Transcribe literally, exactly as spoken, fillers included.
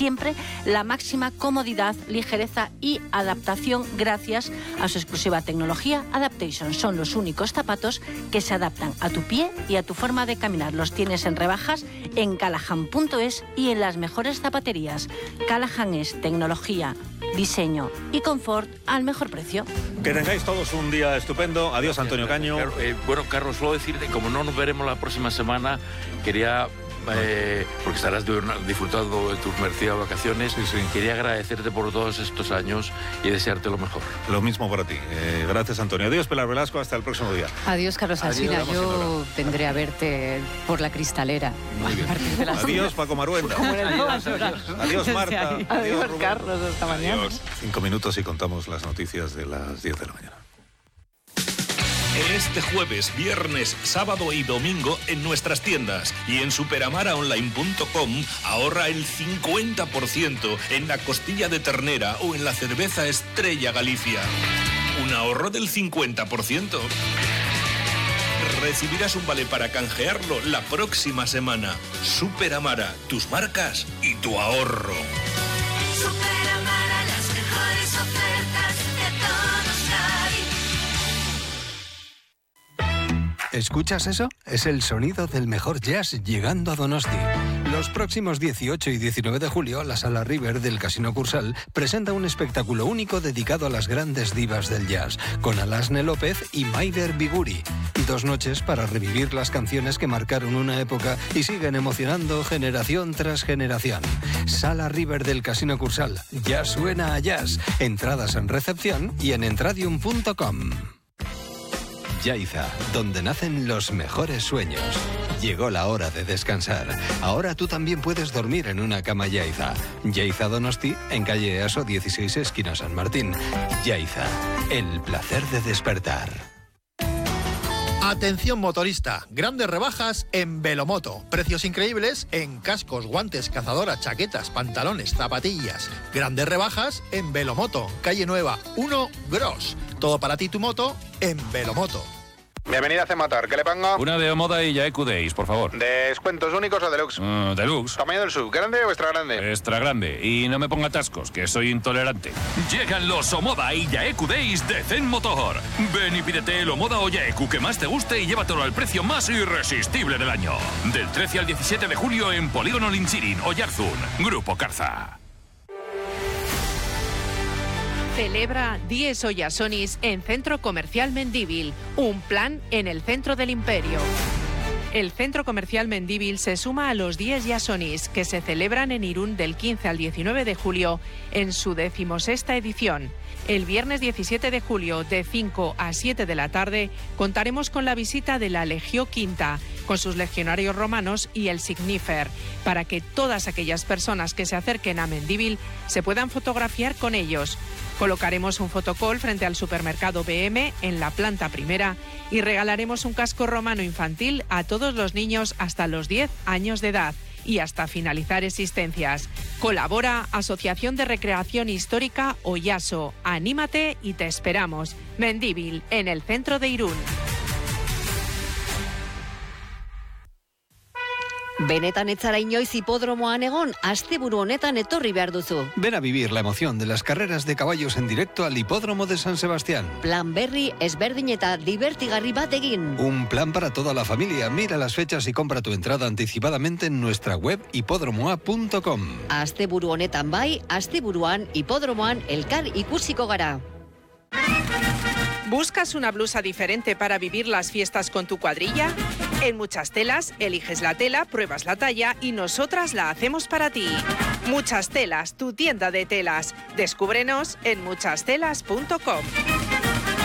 Siempre la máxima comodidad, ligereza y adaptación gracias a su exclusiva tecnología Adaptation. Son los únicos zapatos que se adaptan a tu pie y a tu forma de caminar. Los tienes en rebajas en Callahan punto es y en las mejores zapaterías. Callahan es tecnología, diseño y confort al mejor precio. Que tengáis todos un día estupendo. Adiós, Antonio Caño. Eh, bueno, Carlos, solo decirte, como no nos veremos la próxima semana, quería... Eh, porque estarás disfrutando de tus merecidas vacaciones. Sí, sí. Quería agradecerte por todos estos años y desearte lo mejor. Lo mismo para ti. Eh, gracias, Antonio. Adiós, Pilar Velasco. Hasta el próximo día. Adiós, Carlos Alsina. Adiós. Yo vendré a verte por la Cristalera. Muy bien. A partir de las Adiós, Paco Maruenda. Adiós, Adiós, Marta. Adiós, Adiós, Rubén. Carlos. Hasta mañana. Adiós. Cinco minutos y contamos las noticias de las diez de la mañana. Este jueves, viernes, sábado y domingo en nuestras tiendas y en superamara online punto com ahorra el cincuenta por ciento en la costilla de ternera o en la cerveza Estrella Galicia. Un ahorro del cincuenta por ciento. Recibirás un vale para canjearlo la próxima semana. Superamara, tus marcas y tu ahorro. Superamara, las mejores ofertas de todos hay. ¿Escuchas eso? Es el sonido del mejor jazz llegando a Donosti. Los próximos dieciocho y diecinueve de julio, la Sala River del Casino Cursal presenta un espectáculo único dedicado a las grandes divas del jazz, con Alasne López y Maider Biguri. Dos noches para revivir las canciones que marcaron una época y siguen emocionando generación tras generación. Sala River del Casino Cursal. Ya suena a jazz. Entradas en recepción y en entradium punto com. Yaiza, donde nacen los mejores sueños. Llegó la hora de descansar. Ahora tú también puedes dormir en una cama Yaiza. Yaiza Donosti, en calle Easo dieciséis, esquina San Martín. Yaiza, el placer de despertar. Atención motorista, grandes rebajas en Velomoto. Precios increíbles en cascos, guantes, cazadoras, chaquetas, pantalones, zapatillas. Grandes rebajas en Velomoto, calle Nueva, uno Gros. Todo para ti y tu moto en Velomoto. Bienvenida a C-Motor, ¿qué le pongo? Una de Omoda y Yaeku Days, por favor. ¿Descuentos únicos o deluxe? Uh, deluxe. ¿Tamaño del sub, grande o extra grande? Extra grande. Y no me ponga atascos, que soy intolerante. Llegan los Omoda y Yaeku Days de C-Motor. Ven y pídete el Omoda o Yaeku que más te guste y llévatelo al precio más irresistible del año. Del trece al diecisiete de julio en Polígono Linchirin, Oyarzún. Grupo Carza. Celebra diez Oyasonis en Centro Comercial Mendívil, un plan en el centro del imperio. El Centro Comercial Mendívil se suma a los diez Yasonis que se celebran en Irún del quince al diecinueve de julio en su decimosexta edición. El viernes diecisiete de julio de cinco a siete de la tarde contaremos con la visita de la Legio Quinta, con sus legionarios romanos y el Signifer, para que todas aquellas personas que se acerquen a Mendívil se puedan fotografiar con ellos. Colocaremos un fotocall frente al supermercado B M en la planta primera y regalaremos un casco romano infantil a todos los niños hasta los diez años de edad y hasta finalizar existencias. Colabora Asociación de Recreación Histórica Oyaso. Anímate y te esperamos. Mendívil, en el centro de Irún. Benetan ez zara inoiz hipodromoan egon, asteburu honetan etorri behar duzu. Ven a vivir la emoción de las carreras de caballos en directo al Hipódromo de San Sebastián. Plan berri, ezberdin eta divertigarri bat egin. Un plan para toda la familia. Mira las fechas y compra tu entrada anticipadamente en nuestra web hipódromoa punto com. Asteburu honetan bai, asteburuan hipodromoan elkar ikusiko gara. ¿Buscas una blusa diferente para vivir las fiestas con tu cuadrilla? En Muchas Telas, eliges la tela, pruebas la talla y nosotras la hacemos para ti. Muchas Telas, tu tienda de telas. Descúbrenos en muchas telas punto com.